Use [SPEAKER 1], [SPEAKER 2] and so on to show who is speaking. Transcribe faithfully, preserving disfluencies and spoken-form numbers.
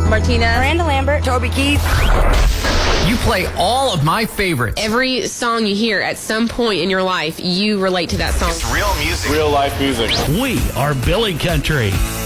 [SPEAKER 1] Martina.
[SPEAKER 2] Miranda Lambert.
[SPEAKER 1] Toby Keith.
[SPEAKER 3] You play all of my favorites.
[SPEAKER 4] Every song you hear at some point in your life, you relate to that song.
[SPEAKER 5] It's real music.
[SPEAKER 6] Real life music.
[SPEAKER 7] We are Billy Country.